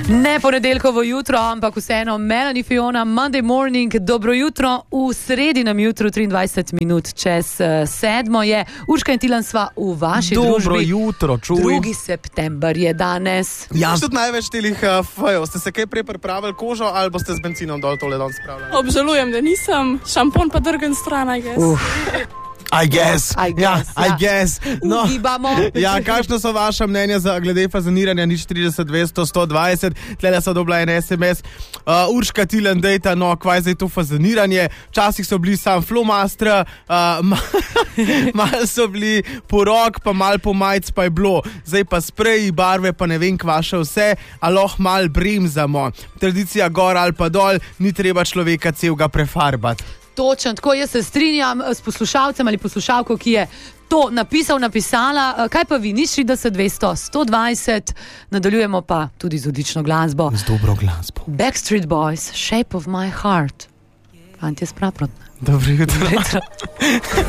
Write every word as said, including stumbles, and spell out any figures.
Ne ponedeljkovo jutro, ampak vseeno Melanie Fiona, Monday morning, dobro jutro, v sredinem jutru, triindvajset minut čez uh, sedmo je. Urška in Tilan sva v vaši dobro družbi. Dobro jutro, čuj. drugi september je danes. Ja, tudi največ telih uh, fejo. Ste se kaj prej pripravili kožo ali boste z benzinom dol tole danes spravljali? Obžalujem, da nisem. Šampon pa drgen stran, I guess. Uf. I guess, I ja, guess, I ja. guess. No. Ugibamo. Ja, kakšno so vaša mnenja za glede fazoniranja nič trideset dvesto sto dvajset? Tlele so dobila en es em es. Uh, Urška, Tilen, dejta, no, kvaj zdaj to fazoniranje. Včasih so bili sam flomastra, uh, mal, mal so bili porok, pa mal po majc pa je bilo. Zdaj pa spreji, barve, pa ne vem kva še vse, a loh mal bremzamo. Tradicija gor ali pa dol, ni treba človeka celega prefarbati. Točno, tako jaz se strinjam s poslušalcem ali poslušalko, ki je to napisal, napisala. Kaj pa vi, nič trideset dvesto sto dvajset, nadaljujemo pa tudi z odlično glasbo. Z dobro glasbo. Backstreet Boys, Shape of My Heart. Fantje, spraprotno. Dobro jutro.